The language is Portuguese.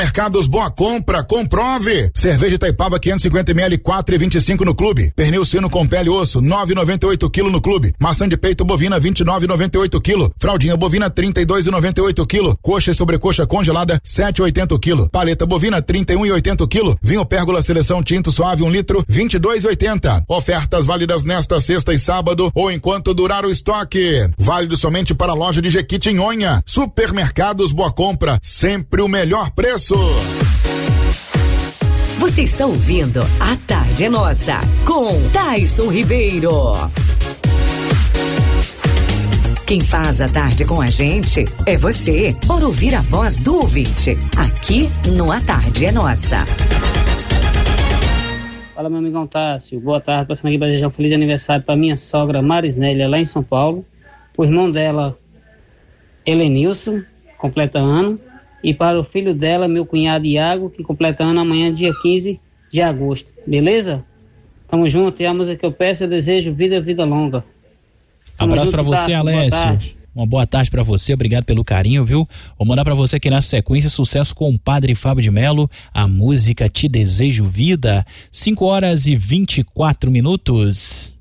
Mercados Boa Compra, comprove. Cerveja Itaipava 550ml 4,25 no clube. Pernil suíno com pele e osso 9,98 kg no clube. Maçã de peito bovina 29,98 kg. Fraldinha bovina 32,98 kg. Coxa e sobrecoxa congelada 7,80 kg. Paleta bovina 31,80 kg. Vinho Pérgola Seleção Tinto Suave 1 litro 22,80. Ofertas válidas nesta sexta e sábado ou enquanto durar o estoque. Válido somente para a loja de Jequitinhonha. Supermercados Boa Compra, sempre o melhor preço. Você está ouvindo A Tarde é Nossa, com Taison Ribeiro. Quem faz a tarde com a gente é você, por ouvir a voz do ouvinte, aqui no A Tarde é Nossa. Fala, meu amigão Tássio, boa tarde, passando aqui para desejar um feliz aniversário para minha sogra Marisnélia, lá em São Paulo, o irmão dela, Helenilson, completa ano, e para o filho dela, meu cunhado Iago, que completa ano amanhã, dia 15 de agosto. Beleza? Tamo junto. E a música que eu peço, eu desejo vida longa. Abraço para você, Alessio. Uma boa tarde para você, obrigado pelo carinho, viu? Vou mandar para você aqui na sequência, sucesso com o Padre Fábio de Melo, a música Te Desejo Vida, 5 horas e 24 minutos.